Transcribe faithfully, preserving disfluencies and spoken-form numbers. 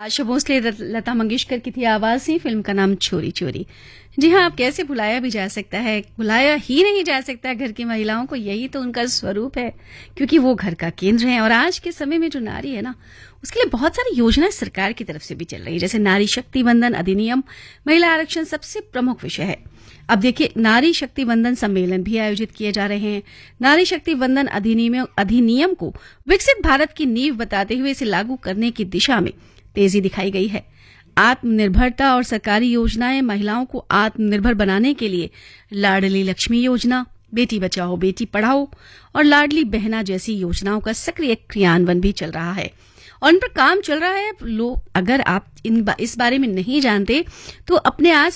आशा भोसले लता मंगेशकर की थी आवाज सी। फिल्म का नाम चोरी चोरी। जी हाँ, आप कैसे भुलाया भी जा सकता है, भुलाया ही नहीं जा सकता घर की महिलाओं को। यही तो उनका स्वरूप है, क्योंकि वो घर का केंद्र है। और आज के समय में जो नारी है ना, उसके लिए बहुत सारी योजनाएं सरकार की तरफ से भी चल रही है, जैसे नारी शक्ति वंदन अधिनियम, महिला आरक्षण सबसे प्रमुख विषय है। अब देखिए, नारी शक्ति वंदन सम्मेलन भी आयोजित किए जा रहे हैं। नारी शक्ति वंदन अधिनियम अधिनियम को विकसित भारत की नींव बताते हुए इसे लागू करने की दिशा में तेजी दिखाई गई है। आत्मनिर्भरता और सरकारी योजनाएं महिलाओं को आत्मनिर्भर बनाने के लिए लाडली लक्ष्मी योजना, बेटी बचाओ बेटी पढ़ाओ और लाडली बहना जैसी योजनाओं का सक्रिय क्रियान्वयन भी चल रहा है और इन पर काम चल रहा है। लोग, अगर आप इन इस बारे में नहीं जानते तो अपने आस